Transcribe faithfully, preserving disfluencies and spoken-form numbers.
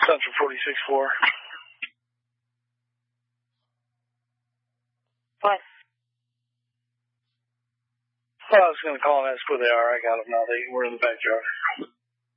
Central forty-six four. What? Well, I was going to call and ask where they are. I got them now. They were in the backyard.